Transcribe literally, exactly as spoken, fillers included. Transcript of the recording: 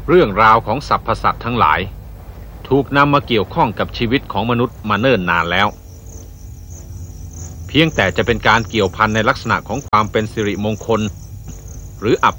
เรื่องราวของสรรพสัตว์ทั้งหลายถูกนำมาเกี่ยวข้องกับชีวิตของมนุษย์มาเนิ่นนานแล้วเพียงแต่จะเป็นการเกี่ยวพันในลักษณะของความเป็นสิริมงคลหรืออับ